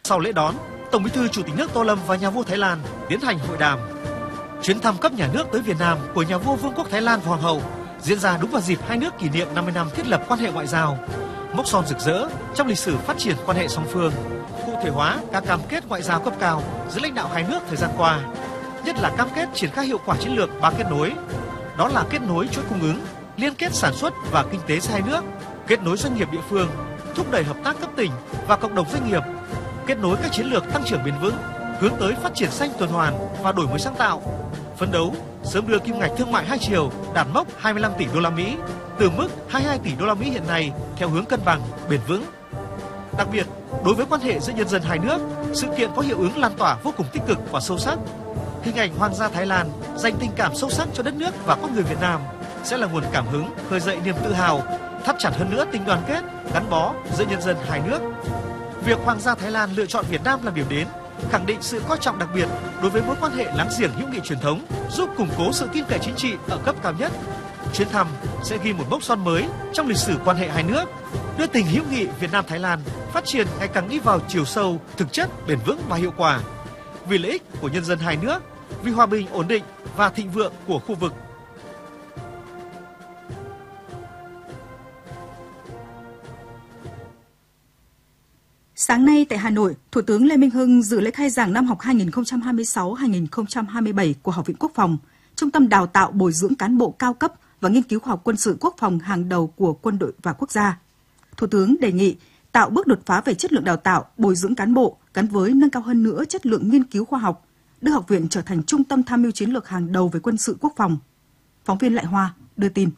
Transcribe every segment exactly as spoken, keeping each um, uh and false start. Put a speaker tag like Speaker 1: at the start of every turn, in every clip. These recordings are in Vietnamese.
Speaker 1: Sau lễ đón, Tổng Bí thư Chủ tịch nước Tô Lâm và nhà vua Thái Lan tiến hành hội đàm. Chuyến thăm cấp nhà nước tới Việt Nam của nhà vua Vương quốc Thái Lan và Hoàng hậu diễn ra đúng vào dịp hai nước kỷ niệm năm mươi năm thiết lập quan hệ ngoại giao, mốc son rực rỡ trong lịch sử phát triển quan hệ song phương, cụ thể hóa các cam kết ngoại giao cấp cao giữa lãnh đạo hai nước thời gian qua, nhất là cam kết triển khai hiệu quả chiến lược ba kết nối, đó là kết nối chuỗi cung ứng, liên kết sản xuất và kinh tế giữa hai nước, kết nối doanh nghiệp địa phương, thúc đẩy hợp tác cấp tỉnh và cộng đồng doanh nghiệp, kết nối các chiến lược tăng trưởng bền vững, hướng tới phát triển xanh tuần hoàn và đổi mới sáng tạo, phấn đấu sớm đưa kim ngạch thương mại hai chiều đạt mốc hai mươi lăm tỷ đô la Mỹ từ mức hai mươi hai tỷ đô la Mỹ hiện nay theo hướng cân bằng, bền vững. Đặc biệt, đối với quan hệ giữa nhân dân hai nước, sự kiện có hiệu ứng lan tỏa vô cùng tích cực và sâu sắc. Hình ảnh Hoàng gia Thái Lan dành tình cảm sâu sắc cho đất nước và con người Việt Nam sẽ là nguồn cảm hứng, khơi dậy niềm tự hào, thắt chặt hơn nữa tình đoàn kết, gắn bó giữa nhân dân hai nước. Việc Hoàng gia Thái Lan lựa chọn Việt Nam làm điểm đến khẳng định sự coi trọng đặc biệt đối với mối quan hệ láng giềng hữu nghị truyền thống, giúp củng cố sự tin cậy chính trị ở cấp cao nhất. Chuyến thăm sẽ ghi một mốc son mới trong lịch sử quan hệ hai nước, đưa tình hữu nghị Việt Nam Thái Lan phát triển ngày càng đi vào chiều sâu, thực chất, bền vững và hiệu quả, vì lợi ích của nhân dân hai nước, vì hòa bình, ổn định và thịnh vượng của khu vực.
Speaker 2: Sáng nay tại Hà Nội, Thủ tướng Lê Minh Hưng dự lễ khai giảng năm học hai nghìn không trăm hai mươi sáu hai nghìn không trăm hai mươi bảy của Học viện Quốc phòng, trung tâm đào tạo bồi dưỡng cán bộ cao cấp và nghiên cứu khoa học quân sự quốc phòng hàng đầu của quân đội và quốc gia. Thủ tướng đề nghị tạo bước đột phá về chất lượng đào tạo, bồi dưỡng cán bộ gắn với nâng cao hơn nữa chất lượng nghiên cứu khoa học, đưa học viện trở thành trung tâm tham mưu chiến lược hàng đầu về quân sự quốc phòng. Phóng viên Lại Hoa đưa tin.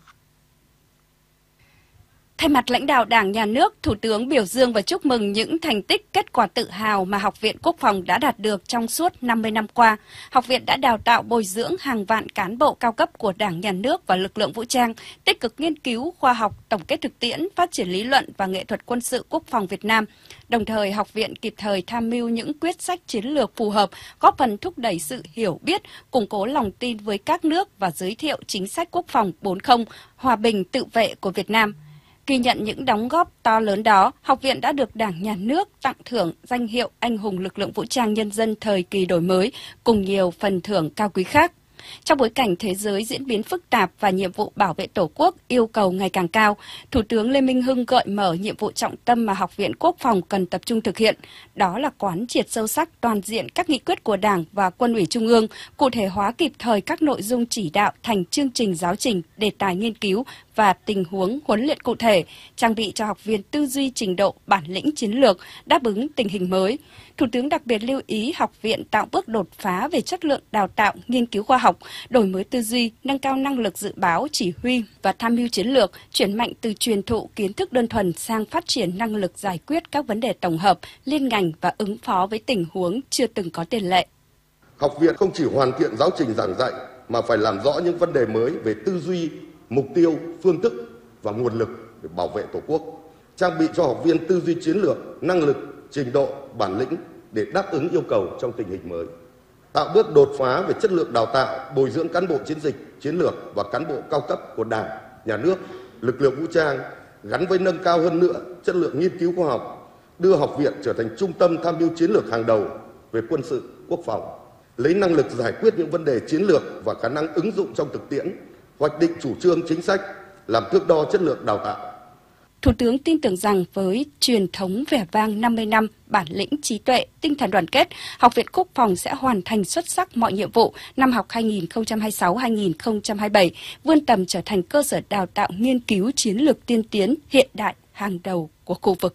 Speaker 3: Thay mặt lãnh đạo Đảng, Nhà nước, Thủ tướng biểu dương và chúc mừng những thành tích, kết quả tự hào mà Học viện Quốc phòng đã đạt được trong suốt năm mươi năm qua. Học viện đã đào tạo bồi dưỡng hàng vạn cán bộ cao cấp của Đảng, Nhà nước và lực lượng vũ trang, tích cực nghiên cứu, khoa học, tổng kết thực tiễn, phát triển lý luận và nghệ thuật quân sự quốc phòng Việt Nam. Đồng thời, học viện kịp thời tham mưu những quyết sách chiến lược phù hợp, góp phần thúc đẩy sự hiểu biết, củng cố lòng tin với các nước và giới thiệu chính sách quốc phòng bốn không, hòa bình tự vệ của Việt Nam. Ghi nhận những đóng góp to lớn đó, học viện đã được Đảng, Nhà nước tặng thưởng danh hiệu Anh hùng lực lượng vũ trang nhân dân thời kỳ đổi mới, cùng nhiều phần thưởng cao quý khác. Trong bối cảnh thế giới diễn biến phức tạp và nhiệm vụ bảo vệ Tổ quốc yêu cầu ngày càng cao, Thủ tướng Lê Minh Hưng gợi mở nhiệm vụ trọng tâm mà Học viện Quốc phòng cần tập trung thực hiện. Đó là quán triệt sâu sắc toàn diện các nghị quyết của Đảng và Quân ủy Trung ương, cụ thể hóa kịp thời các nội dung chỉ đạo thành chương trình giáo trình, đề tài nghiên cứu và tình huống huấn luyện cụ thể, trang bị cho học viên tư duy trình độ, bản lĩnh chiến lược, đáp ứng tình hình mới. Thủ tướng đặc biệt lưu ý học viện tạo bước đột phá về chất lượng đào tạo, nghiên cứu khoa học, đổi mới tư duy, nâng cao năng lực dự báo, chỉ huy và tham mưu chiến lược, chuyển mạnh từ truyền thụ kiến thức đơn thuần sang phát triển năng lực giải quyết các vấn đề tổng hợp, liên ngành và ứng phó với tình huống chưa từng có tiền lệ.
Speaker 4: Học viện không chỉ hoàn thiện giáo trình giảng dạy mà phải làm rõ những vấn đề mới về tư duy, mục tiêu, phương thức và nguồn lực để bảo vệ Tổ quốc, trang bị cho học viên tư duy chiến lược, năng lực, trình độ, bản lĩnh để đáp ứng yêu cầu trong tình hình mới. Tạo bước đột phá về chất lượng đào tạo, bồi dưỡng cán bộ chiến dịch, chiến lược và cán bộ cao cấp của Đảng, Nhà nước, lực lượng vũ trang gắn với nâng cao hơn nữa chất lượng nghiên cứu khoa học, đưa học viện trở thành trung tâm tham mưu chiến lược hàng đầu về quân sự quốc phòng, lấy năng lực giải quyết những vấn đề chiến lược và khả năng ứng dụng trong thực tiễn, hoạch định chủ trương chính sách, làm thước đo chất lượng đào tạo.
Speaker 3: Thủ tướng tin tưởng rằng với truyền thống vẻ vang năm mươi năm, bản lĩnh, trí tuệ, tinh thần đoàn kết, Học viện Quốc phòng sẽ hoàn thành xuất sắc mọi nhiệm vụ năm học hai nghìn không trăm hai mươi sáu hai nghìn không trăm hai mươi bảy, vươn tầm trở thành cơ sở đào tạo nghiên cứu chiến lược tiên tiến, hiện đại, hàng đầu của khu vực.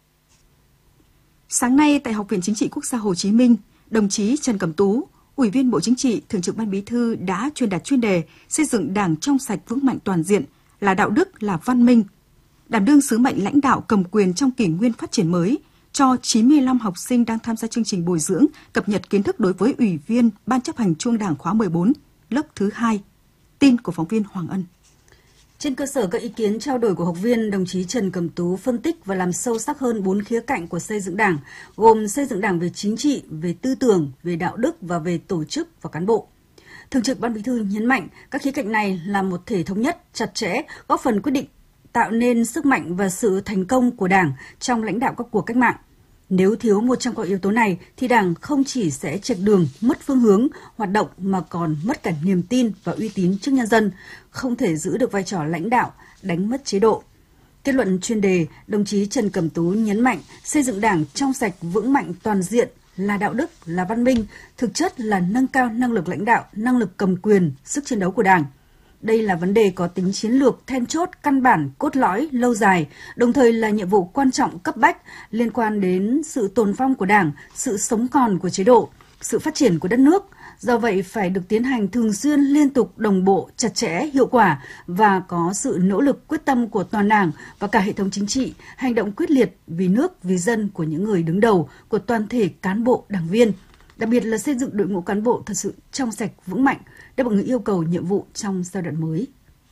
Speaker 2: Sáng nay tại Học viện Chính trị Quốc gia Hồ Chí Minh, đồng chí Trần Cẩm Tú, Ủy viên Bộ Chính trị, Thường trực Ban Bí thư đã truyền đạt chuyên đề xây dựng Đảng trong sạch vững mạnh toàn diện, là đạo đức, là văn minh, đảm đương sứ mệnh lãnh đạo cầm quyền trong kỷ nguyên phát triển mới cho chín mươi lăm học sinh đang tham gia chương trình bồi dưỡng, cập nhật kiến thức đối với Ủy viên Ban chấp hành Trung ương Đảng khóa mười bốn, lớp thứ hai. Tin của phóng viên Hoàng Ân.
Speaker 5: Trên cơ sở các ý kiến trao đổi của học viên, đồng chí Trần Cẩm Tú phân tích và làm sâu sắc hơn bốn khía cạnh của xây dựng Đảng, gồm xây dựng Đảng về chính trị, về tư tưởng, về đạo đức và về tổ chức và cán bộ. Thường trực Ban Bí thư nhấn mạnh các khía cạnh này là một thể thống nhất, chặt chẽ, góp phần quyết định tạo nên sức mạnh và sự thành công của Đảng trong lãnh đạo các cuộc cách mạng. Nếu thiếu một trong các yếu tố này thì Đảng không chỉ sẽ chệch đường, mất phương hướng hoạt động mà còn mất cả niềm tin và uy tín trước nhân dân, không thể giữ được vai trò lãnh đạo, đánh mất chế độ. Kết luận chuyên đề, đồng chí Trần Cẩm Tú nhấn mạnh xây dựng Đảng trong sạch vững mạnh toàn diện là đạo đức, là văn minh, thực chất là nâng cao năng lực lãnh đạo, năng lực cầm quyền, sức chiến đấu của Đảng. Đây là vấn đề có tính chiến lược, then chốt, căn bản, cốt lõi, lâu dài, đồng thời là nhiệm vụ quan trọng cấp bách liên quan đến sự tồn vong của Đảng, sự sống còn của chế độ, sự phát triển của đất nước. Do vậy, phải được tiến hành thường xuyên, liên tục, đồng bộ, chặt chẽ, hiệu quả và có sự nỗ lực quyết tâm của toàn Đảng và cả hệ thống chính trị, hành động quyết liệt vì nước, vì dân của những người đứng đầu, của toàn thể cán bộ, đảng viên. Đặc biệt là xây dựng đội ngũ cán bộ thật sự trong sạch, vững mạnh, đáp ứng yêu cầu nhiệm vụ trong giai đoạn mới.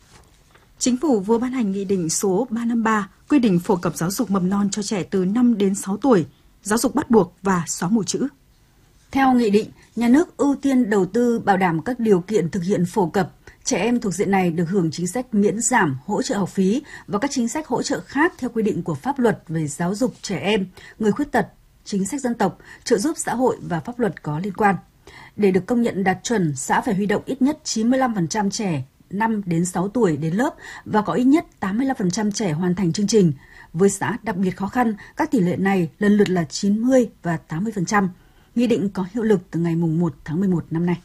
Speaker 2: Chính phủ vừa ban hành Nghị định số ba trăm năm mươi ba quy định phổ cập giáo dục mầm non cho trẻ từ năm đến sáu tuổi, giáo dục bắt buộc và xóa mù chữ.
Speaker 5: Theo nghị định, nhà nước ưu tiên đầu tư bảo đảm các điều kiện thực hiện phổ cập. Trẻ em thuộc diện này được hưởng chính sách miễn giảm, hỗ trợ học phí và các chính sách hỗ trợ khác theo quy định của pháp luật về giáo dục trẻ em, người khuyết tật, chính sách dân tộc, trợ giúp xã hội và pháp luật có liên quan. Để được công nhận đạt chuẩn, xã phải huy động ít nhất chín mươi lăm phần trăm trẻ năm đến sáu tuổi đến lớp và có ít nhất tám mươi lăm phần trăm trẻ hoàn thành chương trình. Với xã đặc biệt khó khăn, các tỷ lệ này lần lượt là chín mươi và tám mươi phần trăm. Nghị định có hiệu lực từ ngày mùng một tháng mười một năm nay.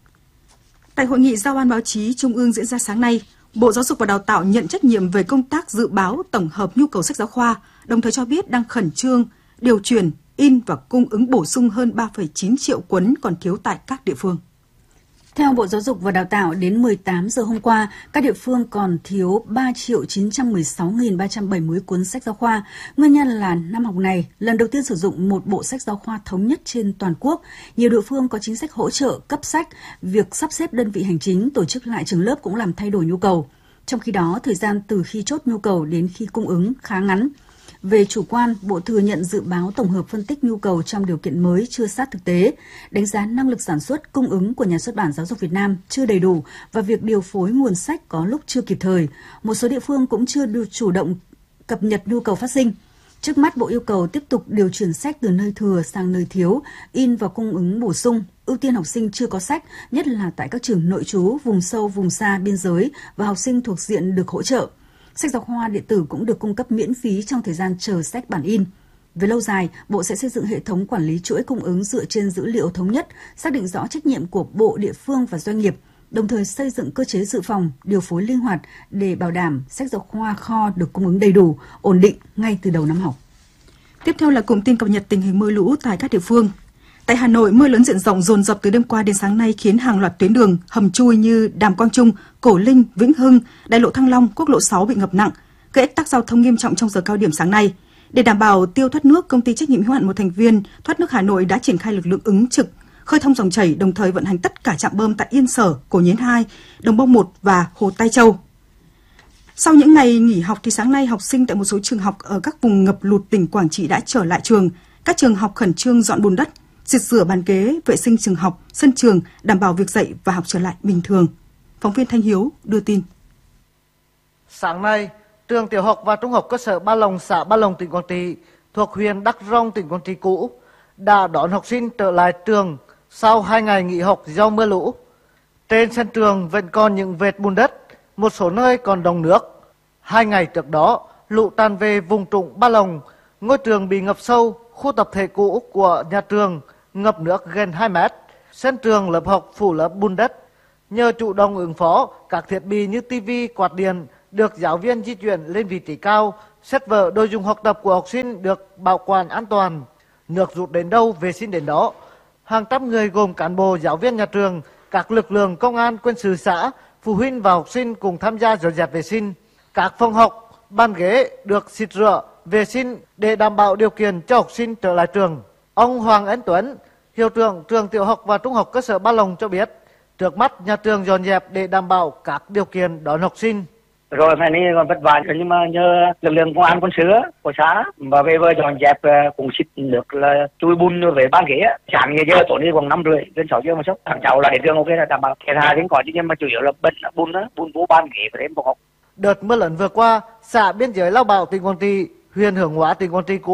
Speaker 2: Tại hội nghị giao ban báo chí Trung ương diễn ra sáng nay, Bộ Giáo dục và Đào tạo nhận trách nhiệm về công tác dự báo tổng hợp nhu cầu sách giáo khoa, đồng thời cho biết đang khẩn trương điều chuyển, in và cung ứng bổ sung hơn ba phẩy chín triệu cuốn còn thiếu tại các địa phương.
Speaker 5: Theo Bộ Giáo dục và Đào tạo, đến mười tám giờ hôm qua, các địa phương còn thiếu ba triệu chín trăm mười sáu nghìn ba trăm bảy mươi cuốn sách giáo khoa. Nguyên nhân là năm học này lần đầu tiên sử dụng một bộ sách giáo khoa thống nhất trên toàn quốc. Nhiều địa phương có chính sách hỗ trợ cấp sách, việc sắp xếp đơn vị hành chính tổ chức lại trường lớp cũng làm thay đổi nhu cầu. Trong khi đó, thời gian từ khi chốt nhu cầu đến khi cung ứng khá ngắn. Về chủ quan, Bộ thừa nhận dự báo tổng hợp phân tích nhu cầu trong điều kiện mới chưa sát thực tế, đánh giá năng lực sản xuất, cung ứng của Nhà xuất bản Giáo dục Việt Nam chưa đầy đủ và việc điều phối nguồn sách có lúc chưa kịp thời. Một số địa phương cũng chưa được chủ động cập nhật nhu cầu phát sinh. Trước mắt, Bộ yêu cầu tiếp tục điều chuyển sách từ nơi thừa sang nơi thiếu, in và cung ứng bổ sung, ưu tiên học sinh chưa có sách, nhất là tại các trường nội trú, vùng sâu, vùng xa, biên giới và học sinh thuộc diện được hỗ trợ. Sách giáo khoa điện tử cũng được cung cấp miễn phí trong thời gian chờ sách bản in. Về lâu dài, Bộ sẽ xây dựng hệ thống quản lý chuỗi cung ứng dựa trên dữ liệu thống nhất, xác định rõ trách nhiệm của Bộ, địa phương và doanh nghiệp, đồng thời xây dựng cơ chế dự phòng, điều phối linh hoạt để bảo đảm sách giáo khoa kho được cung ứng đầy đủ, ổn định ngay từ đầu năm học.
Speaker 2: Tiếp theo là cụm tin cập nhật tình hình mưa lũ tại các địa phương. Tại Hà Nội, mưa lớn diện rộng dồn dập từ đêm qua đến sáng nay khiến hàng loạt tuyến đường, hầm chui như Đàm Quang Trung, Cổ Linh, Vĩnh Hưng, Đại lộ Thăng Long, Quốc lộ sáu bị ngập nặng, gây ách tắc giao thông nghiêm trọng trong giờ cao điểm sáng nay. Để đảm bảo tiêu thoát nước, Công ty trách nhiệm hữu hạn một thành viên Thoát nước Hà Nội đã triển khai lực lượng ứng trực, khơi thông dòng chảy, đồng thời vận hành tất cả trạm bơm tại Yên Sở, Cổ Nhến hai, Đồng Bông một và Hồ Tai Châu. Sau những ngày nghỉ học thì sáng nay học sinh tại một số trường học ở các vùng ngập lụt tỉnh Quảng Trị đã trở lại trường. Các trường học khẩn trương dọn bùn đất, xịt rửa bàn ghế, vệ sinh trường học, sân trường, đảm bảo việc dạy và học trở lại bình thường. Phóng viên Thanh Hiếu đưa tin.
Speaker 6: Sáng nay, trường tiểu học và trung học cơ sở Ba Lồng, xã Ba Lồng, tỉnh Quảng Trị, thuộc huyện Đắk Rông, tỉnh Quảng Trị cũ, đã đón học sinh trở lại trường sau hai ngày nghỉ học do mưa lũ. Trên sân trường vẫn còn những vệt bùn đất, một số nơi còn đọng nước. Hai ngày trước đó, lũ tràn về vùng trũng Ba Lồng, ngôi trường bị ngập sâu, khu tập thể cũ của nhà trường ngập nước gần hai mét, sân trường lớp học phủ lớp bùn đất. Nhờ chủ động ứng phó, các thiết bị như tivi, quạt điện được giáo viên di chuyển lên vị trí cao, sách vở, đồ dùng học tập của học sinh được bảo quản an toàn. Nước rút đến đâu, vệ sinh đến đó. Hàng trăm người gồm cán bộ, giáo viên nhà trường, các lực lượng công an, quân sự xã, phụ huynh và học sinh cùng tham gia dọn dẹp vệ sinh. Các phòng học, bàn ghế được xịt rửa, vệ sinh để đảm bảo điều kiện cho học sinh trở lại trường. Ông Hoàng Anh Tuấn, hiệu trưởng trường tiểu học và trung học cơ sở Ba Lồng cho biết, trước mắt nhà trường dọn dẹp để đảm bảo các điều kiện đón học sinh.
Speaker 7: Rồi phải nên còn vất vả nhưng mà nhờ lực lượng công an quân sự của xã và về vừa dọn dẹp cũng xịt nước là chui bùn về ban ghế. Sáng giờ tối đi khoảng năm rưỡi đến sáu giờ một chút. Thằng cháu là để trường ok là đảm bảo thiệt hại đến có nhưng mà chủ yếu là bẩn bùn đó, bùn vô ban ghế và đến phòng học.
Speaker 6: Đợt mưa lớn vừa qua, xã biên giới Lao Bảo, tỉnh Quảng Trị, huyện Hướng Hóa, tỉnh Quảng Trị cũ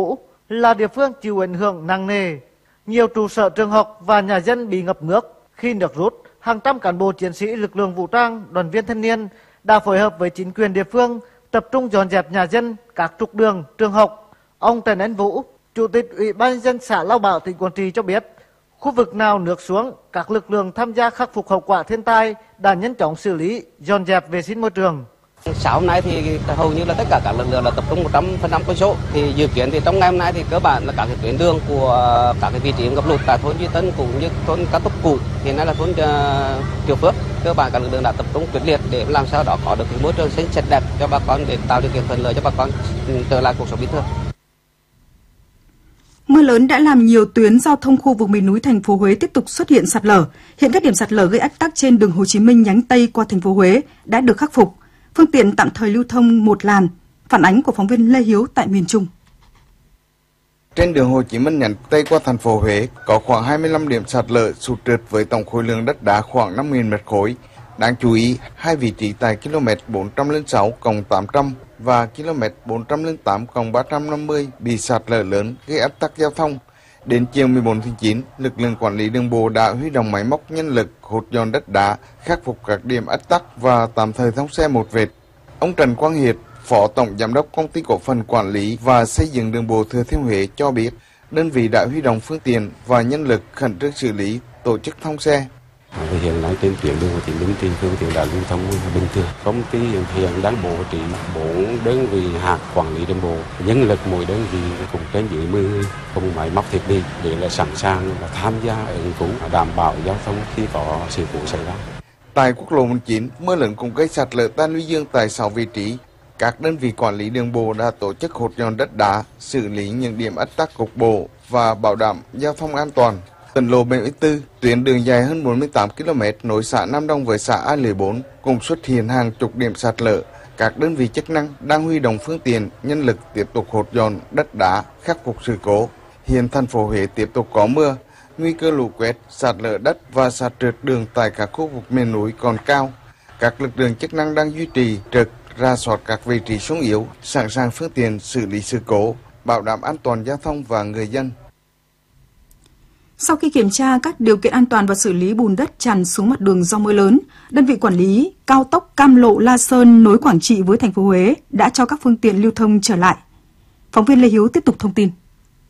Speaker 6: là địa phương chịu ảnh hưởng nặng nề. Nhiều trụ sở trường học và nhà dân bị ngập nước. Khi nước rút, hàng trăm cán bộ chiến sĩ lực lượng vũ trang, đoàn viên thanh niên đã phối hợp với chính quyền địa phương tập trung dọn dẹp nhà dân, các trục đường, trường học. Ông Trần Anh Vũ, Chủ tịch Ủy ban nhân dân xã Lao Bảo, tỉnh Quảng Trị cho biết, khu vực nào nước xuống, các lực lượng tham gia khắc phục hậu quả thiên tai đã nhanh chóng xử lý, dọn dẹp vệ sinh môi trường.
Speaker 8: Sáng hôm nay thì hầu như là tất cả các lực lượng là tập trung một trăm phần trăm quân số. Thì dự kiến thì trong ngày hôm nay thì cơ bản là các cái tuyến đường của các cái vị trí ngập lụt tại thôn Duy Tân cũng như thôn Cát Túc cũ, hiện nay là thôn uh, Triều Phước, cơ bản các lực lượng đã tập trung quyết liệt để làm sao đó có được cái môi trường xanh sạch đẹp cho bà con để tạo điều kiện thuận lợi cho bà con trở lại cuộc sống bình thường.
Speaker 2: Mưa lớn đã làm nhiều tuyến giao thông khu vực miền núi thành phố Huế tiếp tục xuất hiện sạt lở. Hiện các điểm sạt lở gây ách tắc trên đường Hồ Chí Minh nhánh Tây qua thành phố Huế đã được khắc phục. Phương tiện tạm thời lưu thông một làn. Phản ánh của phóng viên Lê Hiếu tại miền Trung.
Speaker 9: Trên đường Hồ Chí Minh nhánh Tây qua thành phố Huế có khoảng hai mươi lăm điểm sạt lở sụt trượt với tổng khối lượng đất đá khoảng năm nghìn mét khối. Đáng chú ý, hai vị trí tại km bốn trăm lẻ sáu cộng tám trăm và km bốn trăm lẻ tám cộng ba trăm năm mươi bị sạt lở lớn gây ách tắc giao thông. Đến chiều mười bốn tháng chín, lực lượng quản lý đường bộ đã huy động máy móc nhân lực hốt dọn đất đá, khắc phục các điểm ách tắc và tạm thời thông xe một vệt. Ông Trần Quang Hiệt, Phó Tổng Giám đốc Công ty Cổ phần Quản lý và Xây dựng Đường bộ Thừa Thiên Huế cho biết, đơn vị đã huy động phương tiện và nhân lực khẩn trương xử lý, tổ chức thông xe.
Speaker 10: Hiện nay trên tuyến đường Hồ Chí Minh thì phương tiện đã lưu thông bình thường. Công ty hiện đang bố trí bốn đơn vị hạt quản lý đường bộ, nhân lực mỗi đơn vị cũng trên dưới mười người, cùng máy móc thiết bị để là sẵn sàng là tham gia ứng cứu đảm bảo giao thông khi có sự cố xảy ra.
Speaker 9: Tại quốc lộ mười chín, mưa lớn cũng gây sạt lở tan luy dương tại sáu vị trí. Các đơn vị quản lý đường bộ đã tổ chức hốt dọn đất đá, xử lý những điểm ách tắc cục bộ và bảo đảm giao thông an toàn. Tỉnh lộ bảy mươi tư, tuyến đường dài hơn bốn mươi tám ki lô mét nối xã Nam Đông với xã A Lưới bốn cũng xuất hiện hàng chục điểm sạt lở. Các đơn vị chức năng đang huy động phương tiện, nhân lực tiếp tục hốt dọn đất đá, khắc phục sự cố. Hiện thành phố Huế tiếp tục có mưa, nguy cơ lũ quét, sạt lở đất và sạt trượt đường tại các khu vực miền núi còn cao. Các lực lượng chức năng đang duy trì trực, rà soát các vị trí sung yếu, sẵn sàng phương tiện xử lý sự cố, bảo đảm an toàn giao thông và người dân.
Speaker 2: Sau khi kiểm tra các điều kiện an toàn và xử lý bùn đất tràn xuống mặt đường do mưa lớn, đơn vị quản lý cao tốc Cam Lộ La Sơn nối Quảng Trị với thành phố Huế đã cho các phương tiện lưu thông trở lại. Phóng viên Lê Hiếu tiếp tục thông tin.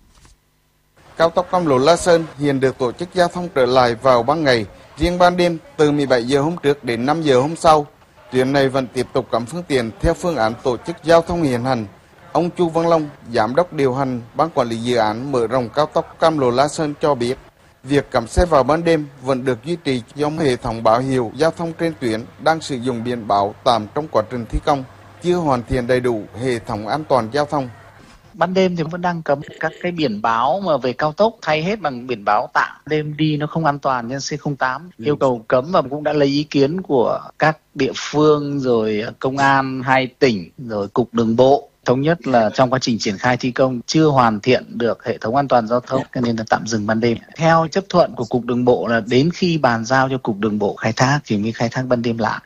Speaker 9: Cao tốc Cam Lộ La Sơn hiện được tổ chức giao thông trở lại vào ban ngày, riêng ban đêm từ mười bảy giờ hôm trước đến năm giờ hôm sau. Tuyến này vẫn tiếp tục cấm phương tiện theo phương án tổ chức giao thông hiện hành. Ông Chu Văn Long, Giám đốc điều hành Ban Quản lý Dự án mở rộng cao tốc Cam Lộ La Sơn cho biết, việc cấm xe vào ban đêm vẫn được duy trì do hệ thống báo hiệu giao thông trên tuyến đang sử dụng biển báo tạm trong quá trình thi công, chưa hoàn thiện đầy đủ hệ thống an toàn giao thông.
Speaker 11: Ban đêm thì vẫn đang cấm các cái biển báo mà về cao tốc thay hết bằng biển báo tạm. Đêm đi nó không an toàn nên C không tám yêu cầu cấm và cũng đã lấy ý kiến của các địa phương rồi công an hai tỉnh rồi cục đường bộ. Thống nhất là trong quá trình triển khai thi công chưa hoàn thiện được hệ thống an toàn giao thông nên là tạm dừng ban đêm. Theo chấp thuận của cục đường bộ là đến khi bàn giao cho cục đường bộ khai thác thì mới khai thác ban đêm lại.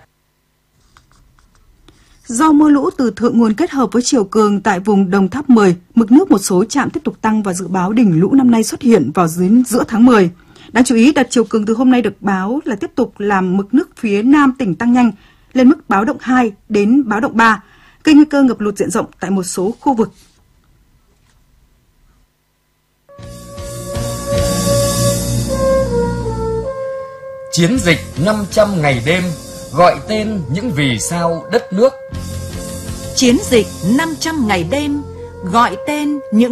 Speaker 2: Do mưa lũ từ thượng nguồn kết hợp với chiều cường tại vùng Đồng Tháp mười, mực nước một số trạm tiếp tục tăng và dự báo đỉnh lũ năm nay xuất hiện vào dưới giữa tháng mười. Đáng chú ý, đợt chiều cường từ hôm nay được báo là tiếp tục làm mực nước phía Nam tỉnh tăng nhanh lên mức báo động hai đến báo động ba, gây nguy cơ ngập lụt diện rộng tại một số khu vực.
Speaker 12: Chiến dịch năm trăm ngày đêm gọi tên những vì sao đất nước.
Speaker 13: Chiến dịch năm trăm ngày đêm gọi tên những